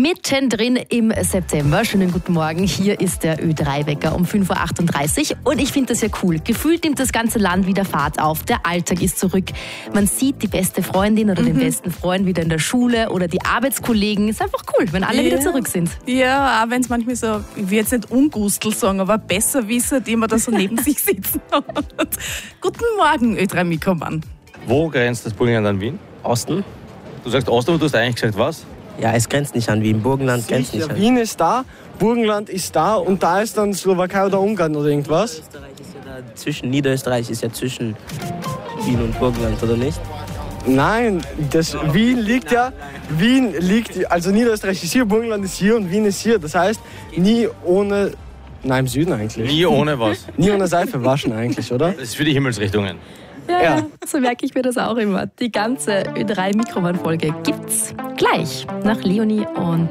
mittendrin im September. Schönen guten Morgen. Hier ist der Ö3-Wecker um 5.38 Uhr. Und ich finde das ja cool. Gefühlt nimmt das ganze Land wieder Fahrt auf. Der Alltag ist zurück. Man sieht die beste Freundin oder den besten Freund wieder in der Schule oder die Arbeitskollegen. Ist einfach cool, wenn alle wieder zurück sind. Ja, auch wenn es manchmal so, ich will jetzt nicht ungustel sagen, aber besser wissen, die man da so neben sich sitzen hat. Guten Morgen, Ö3-Mikromann. Wo grenzt das Burgenland an Wien? Osten? Du sagst Osten, aber du hast eigentlich gesagt was? Ja, es grenzt nicht an Wien. Burgenland grenzt nicht an Wien ist da, Burgenland ist da und da ist dann Slowakei oder Ungarn oder irgendwas. Österreich ist ja da zwischen, Niederösterreich ist ja zwischen Wien und Burgenland, oder nicht? Nein, also Niederösterreich ist hier, Burgenland ist hier und Wien ist hier. Das heißt, nie ohne, nein, im Süden eigentlich. Nie ohne was. Nie ohne Seife waschen eigentlich, oder? Das ist für die Himmelsrichtungen. Ja, so merke ich mir das auch immer. Die ganze Ö3-Mikromann-Folge gibt's gleich nach Leonie und